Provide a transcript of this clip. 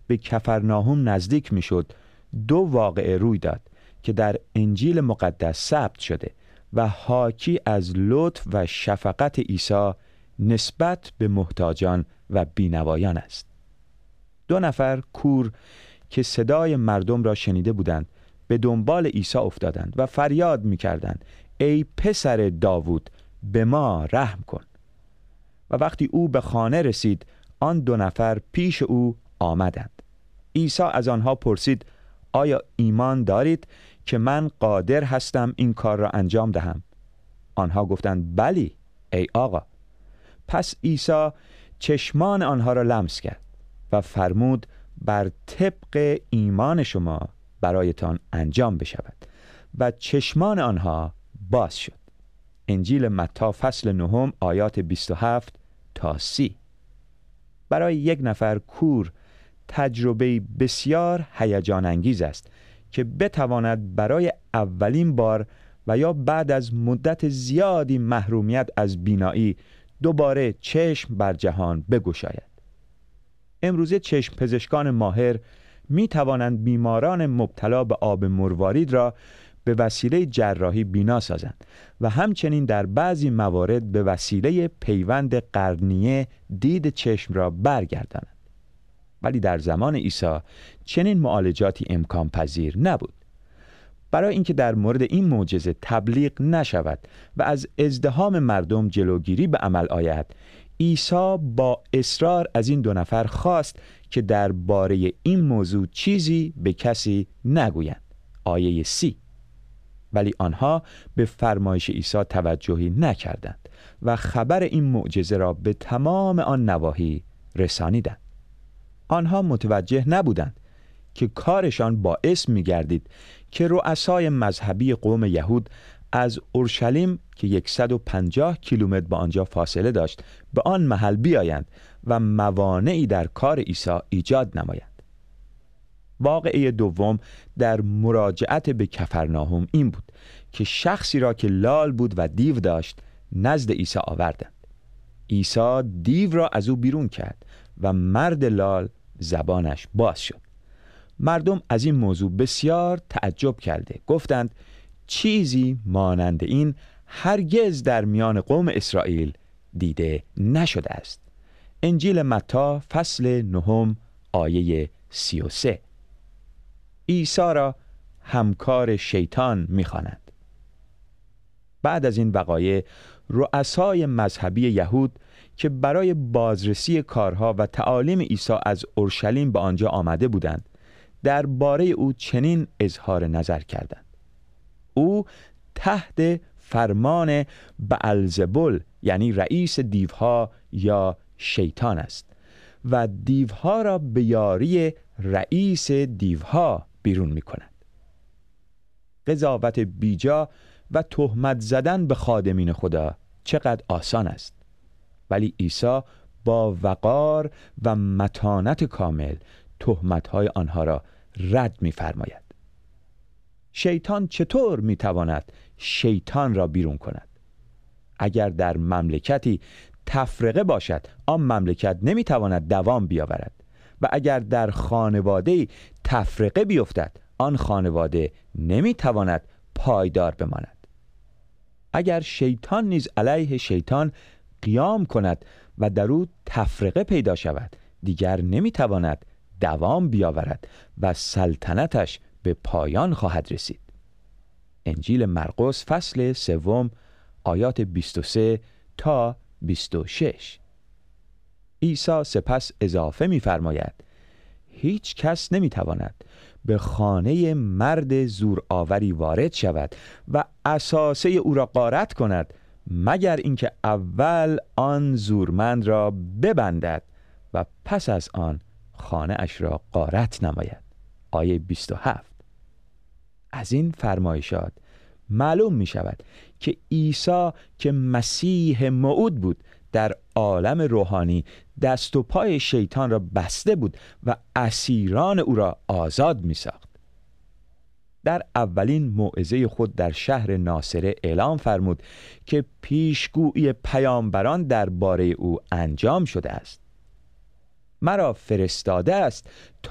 به کفرناهم نزدیک میشد، دو واقعه روی داد که در انجیل مقدس ثبت شده و حاکی از لطف و شفقت عیسی نسبت به محتاجان و بینوایان است. 2 نفر کور که صدای مردم را شنیده بودند به دنبال عیسی افتادند و فریاد می‌کردند: ای پسر داوود، به ما رحم کن. و وقتی او به خانه رسید، آن 2 نفر پیش او آمدند. عیسی از آنها پرسید: آیا ایمان دارید که من قادر هستم این کار را انجام دهم؟ آنها گفتند: بلی ای آقا. پس عیسی چشمان آنها را لمس کرد و فرمود: بر طبق ایمان شما برایتان انجام بشود. و چشمان آنها باز شد. انجیل متی فصل 9 آیات 27 تا 30. برای 1 نفر کور تجربه بسیار هیجان انگیز است که بتواند برای اولین بار و یا بعد از مدت زیادی محرومیت از بینایی دوباره چشم بر جهان بگشاید. امروزه چشم پزشکان ماهر می توانند بیماران مبتلا به آب مروارید را به وسیله جراحی بینا سازند و همچنین در بعضی موارد به وسیله پیوند قرنیه دید چشم را برگردانند. ولی در زمان عیسی چنین معالجاتی امکان پذیر نبود. برای اینکه در مورد این معجزه تبلیغ نشود و از ازدحام مردم جلوگیری به عمل آید، عیسی با اصرار از این 2 نفر خواست که درباره این موضوع چیزی به کسی نگویند. آیه 30. ولی آنها به فرمایش عیسی توجهی نکردند و خبر این معجزه را به تمام آن نواحی رسانیدند. آنها متوجه نبودند که کارشان باعث می‌گردید که رؤسای مذهبی قوم یهود از اورشلیم که 150 کیلومتر با آنجا فاصله داشت به آن محل بیایند و موانعی در کار عیسی ایجاد نمایند. واقعه دوم در مراجعت به کفرناهم این بود که شخصی را که لال بود و دیو داشت نزد عیسی آوردند. عیسی دیو را از او بیرون کرد و مرد لال زبانش باز شد. مردم از این موضوع بسیار تعجب کرده گفتند: چیزی مانند این هرگز در میان قوم اسرائیل دیده نشده است. انجیل متی فصل 9 آیه 33. عیسی را همکار شیطان می‌خوانند. بعد از این وقایع رؤسای مذهبی یهود که برای بازرسی کارها و تعالیم عیسی از اورشلیم به آنجا آمده بودند درباره او چنین اظهار نظر کردند: او تحت فرمان بألزبول یعنی رئیس دیوها یا شیطان است و دیوها را به یاری رئیس دیوها بیرون می کند. قضاوت بیجا و تهمت زدن به خادمین خدا چقدر آسان است، ولی عیسی با وقار و متانت کامل تهمت‌های آنها را رد می‌فرماید. شیطان چطور می‌تواند شیطان را بیرون کند؟ اگر در مملکتی تفرقه باشد، آن مملکت نمی‌تواند دوام بیاورد و اگر در خانواده‌ای تفرقه بیفتد، آن خانواده نمی‌تواند پایدار بماند. اگر شیطان نیز علیه شیطان قیام کند و در او تفرقه پیدا شود، دیگر نمی‌تواند دوام بیاورد و سلطنتش به پایان خواهد رسید. انجیل مرقس فصل 3 آیات 23 تا 26. عیسی سپس اضافه می‌فرماید: هیچ کس نمی‌تواند به خانه مرد زورآوری وارد شود و اساسه او را غارت کند مگر اینکه اول آن زورمند را ببندد و پس از آن خانه اش را غارت نماید. آیه 27. از این فرمایشات معلوم می شود که عیسی که مسیح موعود بود در عالم روحانی دست و پای شیطان را بسته بود و اسیران او را آزاد می ساخت. در اولین موعظه خود در شهر ناصره اعلام فرمود که پیشگویی پیامبران درباره او انجام شده است. مرا فرستاده است